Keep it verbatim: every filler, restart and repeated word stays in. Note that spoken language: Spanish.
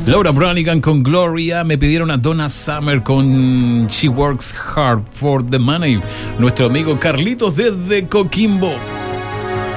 Laura Branigan con Gloria. Me pidieron a Donna Summer con She Works Hard for the Money. Nuestro amigo Carlitos desde Coquimbo.